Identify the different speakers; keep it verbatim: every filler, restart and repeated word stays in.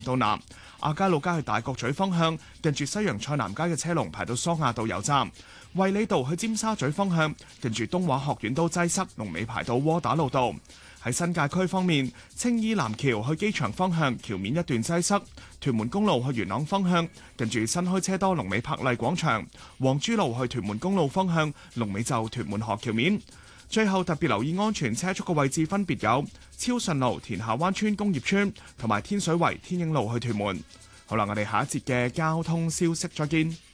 Speaker 1: 到南，亞皆老街去大角咀方向，近住西洋菜南街嘅車龍排到梳亞道油站；衛理道去尖沙咀方向，近住東華學院都擠塞，龍尾排到窩打老道。喺新界區方面，青衣南橋去機場方向橋面一段擠塞；屯門公路去元朗方向，近住新開車多，龍尾柏麗廣場；黃珠路去屯門公路方向，龍尾就屯門河橋面。最後特別留意安全車速嘅位置分別有超順路、田下灣村工業村同埋天水圍天影路去屯門。好啦，我哋下一節嘅交通消息再見。